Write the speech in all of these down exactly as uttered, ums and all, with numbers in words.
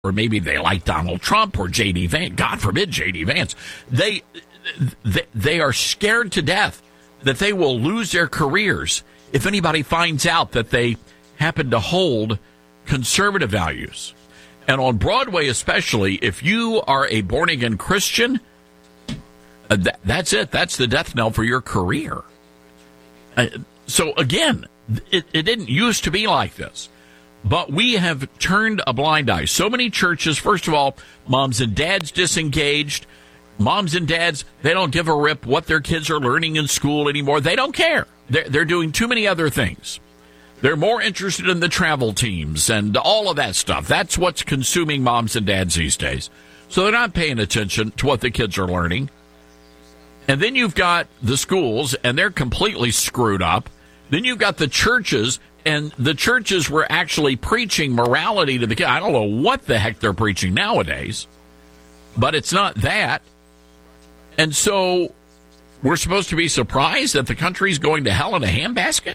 or maybe they like Donald Trump or J D. Vance. God forbid J D. Vance. They, they, they are scared to death that they will lose their careers if anybody finds out that they happen to hold conservative values. And on Broadway especially, if you are a born-again Christian, uh, th- that's it. That's the death knell for your career. Uh, so, again, it, it didn't used to be like this. But we have turned a blind eye. So many churches, first of all, moms and dads disengaged. Moms and dads, they don't give a rip what their kids are learning in school anymore. They don't care. They're, they're doing too many other things. They're more interested in the travel teams and all of that stuff. That's what's consuming moms and dads these days. So they're not paying attention to what the kids are learning. And then you've got the schools, and they're completely screwed up. Then you've got the churches, and the churches were actually preaching morality to the kids. I don't know what the heck they're preaching nowadays, but it's not that. And so we're supposed to be surprised that the country's going to hell in a handbasket?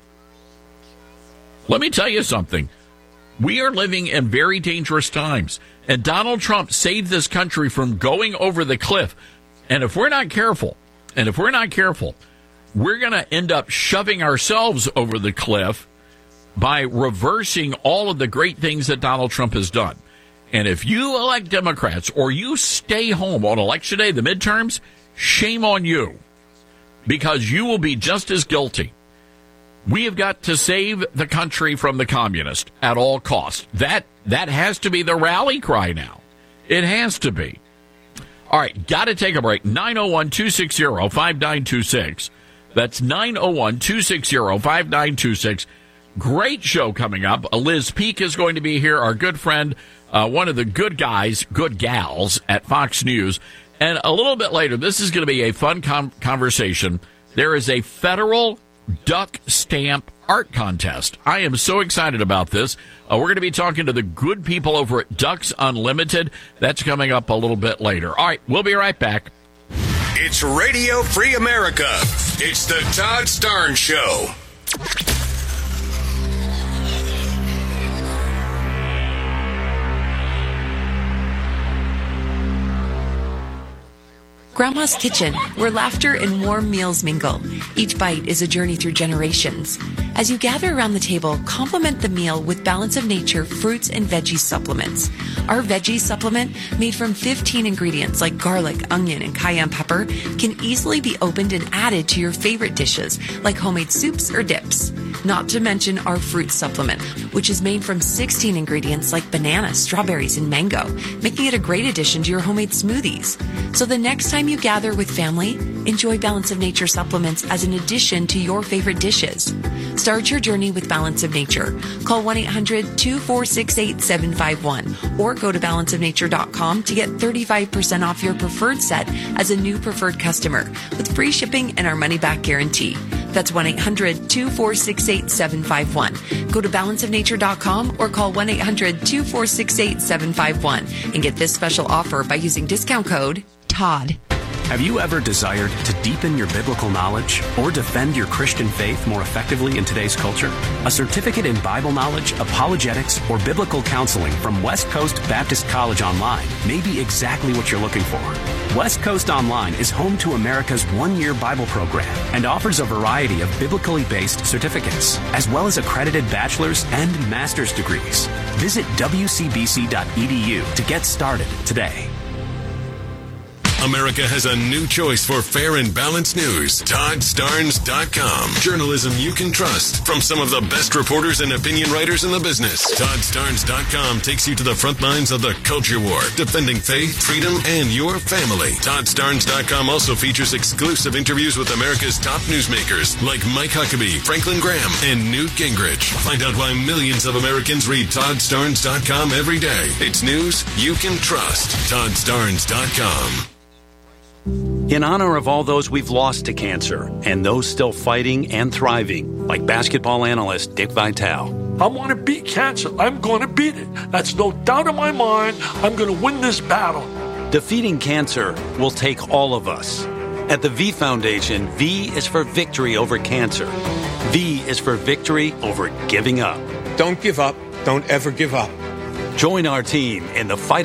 Let me tell you something. We are living in very dangerous times, and Donald Trump saved this country from going over the cliff. And if we're not careful, and if we're not careful, we're going to end up shoving ourselves over the cliff by reversing all of the great things that Donald Trump has done. And if you elect Democrats or you stay home on Election Day, the midterms, shame on you, because you will be just as guilty. We have got to save the country from the communists at all costs. That that has to be the rally cry now. It has to be. All right, got to take a break. nine oh one, two six zero, five nine two six. That's nine oh one, two six zero, five nine two six. Great show coming up. Liz Peek is going to be here, our good friend, uh, one of the good guys, good gals at Fox News. And a little bit later, this is going to be a fun com- conversation. There is a federal duck stamp art contest. I am so excited about this. Uh, we're going to be talking to the good people over at Ducks Unlimited. That's coming up a little bit later. All right, we'll be right back. It's Radio Free America. It's the Todd Starnes Show. Grandma's Kitchen, where laughter and warm meals mingle. Each bite is a journey through generations. As you gather around the table, complement the meal with Balance of Nature fruits and veggie supplements. Our veggie supplement, made from fifteen ingredients like garlic, onion, and cayenne pepper, can easily be opened and added to your favorite dishes, like homemade soups or dips. Not to mention our fruit supplement, which is made from sixteen ingredients like banana, strawberries, and mango, making it a great addition to your homemade smoothies. So the next time you gather with family, enjoy Balance of Nature supplements as an addition to your favorite dishes. Start your journey with Balance of Nature. Call one eight hundred, two four six, eight seven five one or go to balance of nature dot com to get thirty-five percent off your preferred set as a new preferred customer with free shipping and our money-back guarantee. That's one eight hundred, two four six, eight seven five one. Go to balance of nature dot com or call one eight hundred, two four six, eight seven five one and get this special offer by using discount code Todd. Have you ever desired to deepen your biblical knowledge or defend your Christian faith more effectively in today's culture? A certificate in Bible knowledge, apologetics, or biblical counseling from West Coast Baptist College Online may be exactly what you're looking for. West Coast Online is home to America's one-year Bible program and offers a variety of biblically based certificates, as well as accredited bachelor's and master's degrees. Visit w c b c dot e d u to get started today. America has a new choice for fair and balanced news. Todd Starnes dot com. Journalism you can trust from some of the best reporters and opinion writers in the business. Todd Starnes dot com takes you to the front lines of the culture war, defending faith, freedom, and your family. Todd Starnes dot com also features exclusive interviews with America's top newsmakers like Mike Huckabee, Franklin Graham, and Newt Gingrich. Find out why millions of Americans read Todd Starnes dot com every day. It's news you can trust. Todd Starnes dot com. In honor of all those we've lost to cancer and those still fighting and thriving, like basketball analyst Dick Vitale. I want to beat cancer. I'm going to beat it. That's no doubt in my mind. I'm going to win this battle. Defeating cancer will take all of us. At the V Foundation, V is for victory over cancer. V is for victory over giving up. Don't give up. Don't ever give up. Join our team in the fight